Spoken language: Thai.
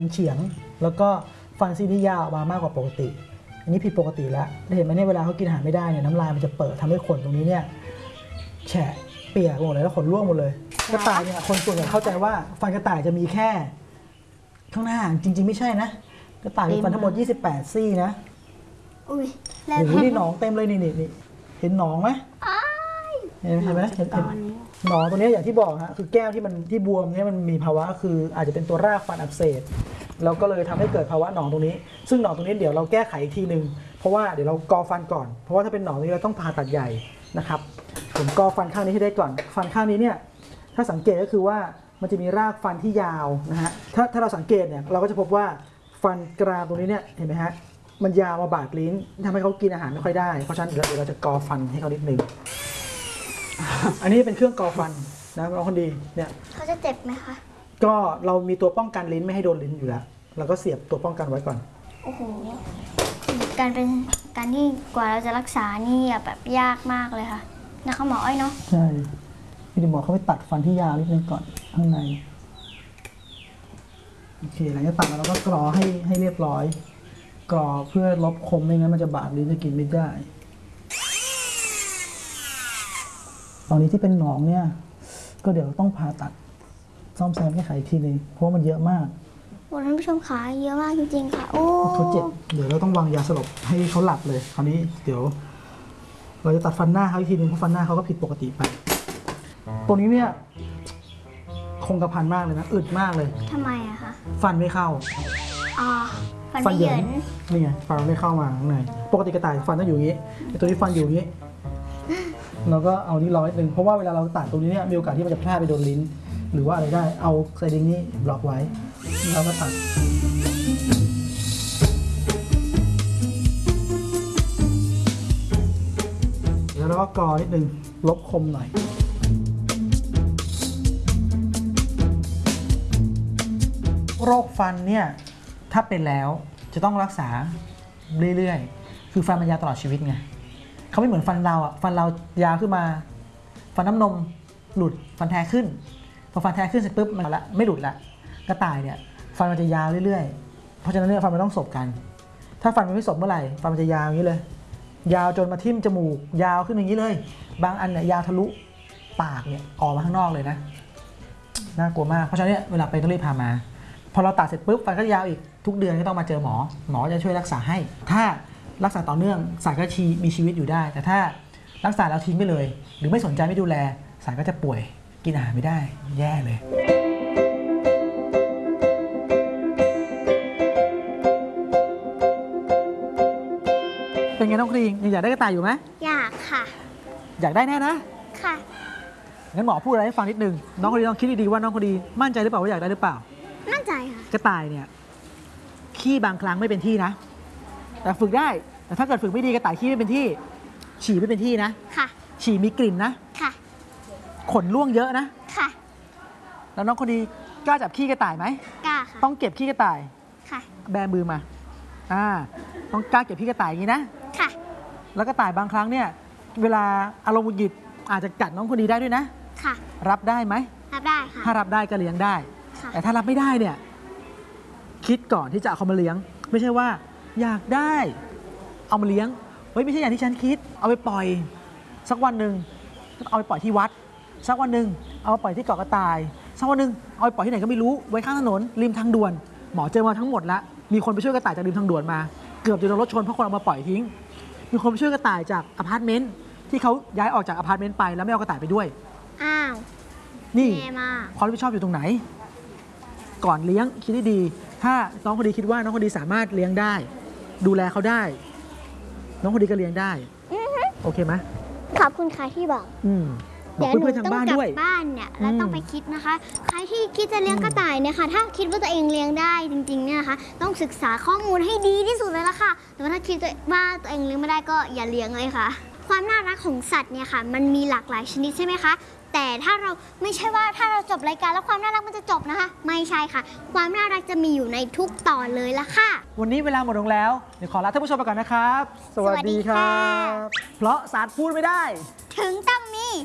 เฉียงแล้วก็ฟันซี่ที่ยาวออกมามากกว่าปกติอันนี้ผิดปกติแล้วเห็นไหมเนี่ยเวลาเขากินอาหารไม่ได้เนี่ยน้ำลายมันจะเปิดทำให้ขนตรงนี้เนี่ยแฉะเปียกหมดเลยแล้วขนร่วงหมดเลยกระต่ายเนี่ยคนส่วนใหญ่เข้าใจว่าฟันกระต่ายจะมีแค่ข้างหน้าจริงๆไม่ใช่นะกระต่ายมีฟันทั้งหมด28ซี่นะอุ้ยโอ้โหนี่หนองเต็มเลยนี่เห็นหนองไหมเห็นไหมหนองตัวนี้อย่างที่บอกฮะคือแก้วที่บวมเนี่ยมันมีภาวะคืออาจจะเป็นตัวรากฟันอักเสบแล้วก็เลยทำให้เกิดภาวะหนองตรงนี้ซึ่งหนองตรงนี้เดี๋ยวเราแก้ไขอีกทีนึงเพราะว่าเดี๋ยวเรากอฟันก่อนเพราะว่าถ้าเป็นหนองนี้เราต้องผ่าตัดใหญ่นะครับผมกอฟันข้างนี้ให้ได้ก่อนฟันข้างนี้เนี่ยถ้าสังเกตก็คือว่ามันจะมีรากฟันที่ยาวนะฮะถ้าเราสังเกตเนี่ยเราก็จะพบว่าฟันกรามตรงนี้เนี่ยเห็นไหมฮะมันยาวมาบาดลิ้นทำให้เขากินอาหารไม่ค่อยได้เพราะฉะนั้นเดี๋ยวเราจะกอฟันให้เขานิดนึงอันนี้เป็นเครื่องกอฟันนะน้องคนดีเนี่ยเขาจะเจ็บไหมคะก็เรามีตัวป้องกันลิ้นไม่ให้โดนลิ้นอยู่แล้วเราก็เสียบตัวป้องกันไว้ก่อนโอ้โหการที่กว่าเราจะรักษานี่แบบยากมากเลยค่ะนะคะหมออ้อยเนาะใช่พี่หมอเขาไปตัดฟันที่ยาวนิดนึงก่อนข้างในโอเคหลังจากตัดแล้วเราก็กรอให้เรียบร้อยกรอเพื่อลบคมไม่งั้นมันจะบาดลิ้นจะกินไม่ได้ตอนนี้ที่เป็นหนองเนี่ยก็เดี๋ยวต้องผ่าตัดซ่อมแซมแก้ไขอีกทีนึงเพราะมันเยอะมากโอ้ท่านผู้ชมขาเยอะมากจริงๆค่ะโอ้เขาเจ็บเดี๋ยวเราต้องวางยาสลบให้เขาหลับเลยคราวนี้เดี๋ยวเราจะตัดฟันหน้าเขาอีกทีนึงเพราะฟันหน้าเขาก็ผิดปกติไปตัวนี้เนี่ยคงกระพันมากเลยนะอึดมากเลยทำไมอะคะฟันไม่เข้าฟันเหยินนี่ไงฟันไม่เข้ามาข้างในปกติกระต่ายฟันต้องอยู่อย่างนี้ตัวนี้ฟันอยู่อย่างนี้เราก็เอานี้ร้อยนึงเพราะว่าเวลาเราตัดตรงนี้เนี่ยมีโอกาสที่มันจะพลาดไปโดนลิ้นหรือว่าอะไรได้เอาไซดิงนี้บล็อกไว้แล้วก็ตัดแล้วเราก็กรอนิดนึงลบคมหน่อยโรคฟันเนี่ยถ้าเป็นแล้วจะต้องรักษาเรื่อยๆคือฟันมันยาวตลอดชีวิตไงเขาไม่เหมือนฟันเราอ่ะฟันเรายาวขึ้นมาฟันน้ำนมหลุดฟันแทขึ้นพอฟันแทขึ้นเสร็จปุ๊บมันละไม่หลุดละกระต่ายเนี่ยฟันมันจะยาวเรื่อยๆเพราะฉะนั้นเนี่ยฟันมันต้องสบกันถ้าฟันมันไม่สบเมื่อไหร่ฟันมันจะยาวอย่างนี้เลยยาวจนมาทิ่มจมูกยาวขึ้นอย่างนี้เลยบางอันเนี่ยยาวทะลุปากเนี่ยออกมาข้างนอกเลยนะน่ากลัวมากเพราะฉะนั้นเนี่ยเวลาไปต้องรีบพามาพอเราตัดเสร็จปุ๊บฟันก็ยาวอีกทุกเดือนก็ต้องมาเจอหมอจะช่วยรักษาให้ถ้ารักษาต่อเนื่องสายก็มีชีวิตอยู่ได้แต่ถ้ารักษาแล้วทิ้งไปเลยหรือไม่สนใจไม่ดูแลสายก็จะป่วยกินอาหารไม่ได้แย่เลยเป็นไงน้องครีงยังอยากได้กระต่ายอยู่ไหมอยากค่ะอยากได้แน่นะค่ะงั้นหมอพูดอะไรให้ฟังนิดนึงน้องคนดีลองคิดดีๆว่าน้องคนดีมั่นใจหรือเปล่าว่าอยากได้หรือเปล่ามั่นใจค่ะกระต่ายเนี่ยขี้บางครั้งไม่เป็นที่นะแต่ฝึกได้แต่ถ้าเกิดฝึกไม่ดีกระต่ายขี้ไม่เป็นที่ฉี่ไม่เป็นที่นะค่ะฉี่มีกลิ่นนะค่ะขนร่วงเยอะนะค่ะแล้วน้องคนดีกล้าจับขี้กระต่ายไหมกล้าค่ะต้องเก็บขี้กระต่ายค่ะแบมือมาต้องกล้าเก็บขี้กระต่ายอย่างนี้นะค่ะแล้วกระต่ายบางครั้งเนี่ยเวลาอารมณ์หงุดหงิดอาจจะกัดน้องคนดีได้ด้วยนะค่ะรับได้ไหมรับได้ค่ะถ้ารับได้ก็เลี้ยงได้แต่ถ้ารับไม่ได้เนี่ยคิดก่อนที่จะเอาเขามาเลี้ยงไม่ใช่ว่าอยากได้เอามาเลี้ยงเฮ้ยไม่ใช่อย่างที่ฉันคิดเอาไปปล่อยสักวันหนึ่งเอาไปปล่อยที่วัดสักวันหนึ่งเอาไปปล่อยที่เกาะกระต่ายสักวันหนึ่งเอาไปปล่อยที่ไหนก็ไม่รู้ไว้ข้างถนนริมทางด่วนหมอเจอมาทั้งหมดแล้วมีคนไปช่วยกระต่ายจากริมทางด่วนมาเกือบจะโดนรถชนเพราะคนเอามาปล่อยทิ้งมีคนไปช่วยกระต่ายจากอพาร์ตเมนต์ที่เขาย้ายออกจากอพาร์ตเมนต์ไปแล้วไม่เอากระต่ายไปด้วยอ้าวนี่ความรับผิดชอบอยู่ตรงไหนก่อนเลี้ยงคิดให้ดีถ้าน้องคนดีคิดว่าน้องคนดีสามารถเลี้ยงได้ดูแลเขาได้น้องคนดีก็เลี้ยงได้โอเคไหมขอบคุณค่ะที่บอกเดี๋ยวหนูต้องกลับบ้านเนี่ยแล้วต้องไปคิดนะคะใครที่คิดจะเลี้ยงกระต่ายเนี่ยค่ะถ้าคิดว่าตัวเองเลี้ยงได้จริงๆเนี่ยนะคะต้องศึกษาข้อมูลให้ดีที่สุดเลยละค่ะแต่ว่าถ้าคิดว่าตัวเองเลี้ยงไม่ได้ก็อย่าเลี้ยงเลยค่ะความน่ารักของสัตว์เนี่ยค่ะมันมีหลากหลายชนิดใช่ไหมคะแต่ถ้าเราไม่ใช่ว่าถ้าเราจบรายการแล้วความน่ารักมันจะจบนะคะไม่ใช่ค่ะความน่ารักจะมีอยู่ในทุกตอนเลยละค่ะวันนี้เวลาหมดลงแล้วเดี๋ยวขอลาท่านผู้ชมไปก่อนนะครับสวัสดีครับเพราะสัตว์พูดไม่ได้ถึงต้องมี